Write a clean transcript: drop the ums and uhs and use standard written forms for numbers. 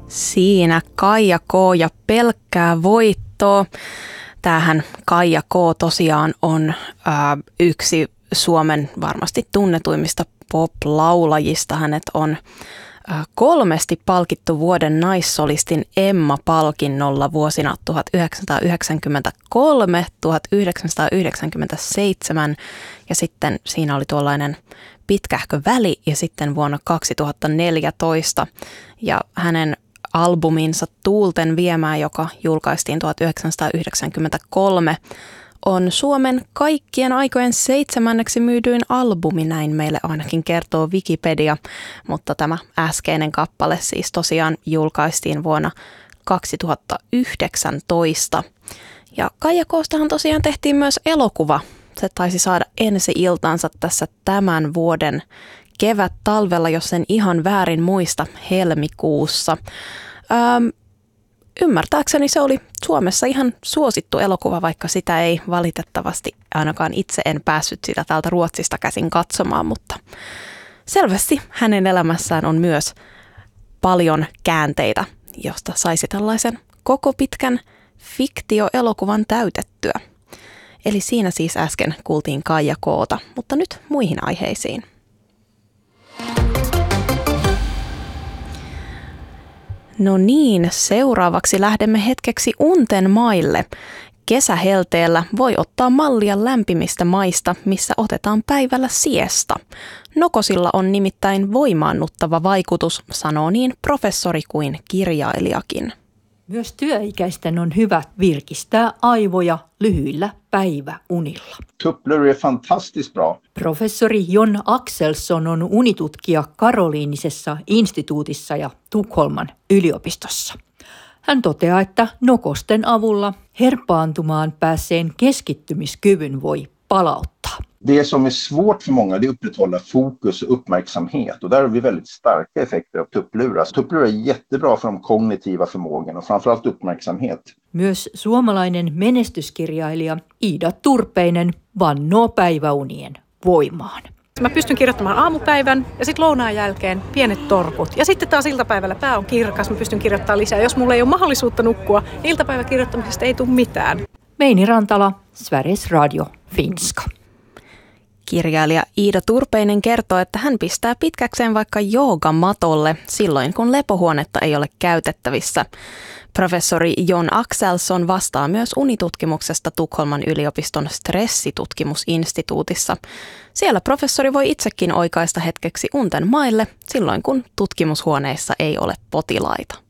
Siinä Kaija K. ja pelkkää voittoa. Tämähän Kaija K. tosiaan on yksi Suomen varmasti tunnetuimmista pop-laulajista. Hänet on 3 palkittu vuoden naissolistin Emma-palkinnolla vuosina 1993, 1997 ja sitten siinä oli tuollainen pitkähkö väli ja sitten vuonna 2014 ja hänen albuminsa Tuulten viemää, joka julkaistiin 1993, on Suomen kaikkien aikojen 7. myydyin albumi, näin meille ainakin kertoo Wikipedia, mutta tämä äskeinen kappale siis tosiaan julkaistiin vuonna 2019. Ja Kaija K:stahan tosiaan tehtiin myös elokuva. Se taisi saada ensi-iltansa tässä tämän vuoden kevät-talvella, jos en ihan väärin muista, helmikuussa. Ymmärtääkseni se oli Suomessa ihan suosittu elokuva, vaikka sitä ei valitettavasti, ainakaan itse en päässyt sitä täältä Ruotsista käsin katsomaan, mutta selvästi hänen elämässään on myös paljon käänteitä, josta saisi tällaisen koko pitkän fiktioelokuvan täytettyä. Eli siinä siis äsken kuultiin Kaija K:ta, mutta nyt muihin aiheisiin. No niin, seuraavaksi lähdemme hetkeksi unten maille. Kesähelteellä voi ottaa mallia lämpimistä maista, missä otetaan päivällä siesta. Nokosilla on nimittäin voimaannuttava vaikutus, sanoo niin professori kuin kirjailijakin. Myös työikäisten on hyvä virkistää aivoja lyhyillä päiväunilla. Tupplur är fantastiskt bra. Professori Jon Axelsson on unitutkija Karoliinisessa instituutissa ja Tukholman yliopistossa. Hän toteaa, että nokosten avulla herpaantumaan päässeen keskittymiskyvyn voi palauttaa. Det som är svårt för många är att upprätthålla fokus och uppmärksamhet. Och där har vi väldigt starka effekter av tupplurar. Tupplurar är jättebra för de kognitiva förmågorna och framförallt uppmärksamhet. Myös suomalainen menestyskirjailija Iida Turpeinen vannoo päiväunien voimaan. Mä pystyn kirjoittamaan aamupäivän ja sitten lounaan jälkeen pienet torkut. Ja sitten taas iltapäivällä pää on kirkas, mä pystyn kirjoittamaan lisää. Jos mulla ei ole mahdollisuutta nukkua, niin iltapäivän kirjoittamisesta ei tule mitään. Meini Rantala, Sveriges Radio, Finska. Kirjailija Iida Turpeinen kertoo, että hän pistää pitkäkseen vaikka joogamatolle silloin, kun lepohuonetta ei ole käytettävissä. Professori Jon Axelsson vastaa myös unitutkimuksesta Tukholman yliopiston stressitutkimusinstituutissa. Siellä professori voi itsekin oikaista hetkeksi unten maille silloin, kun tutkimushuoneissa ei ole potilaita.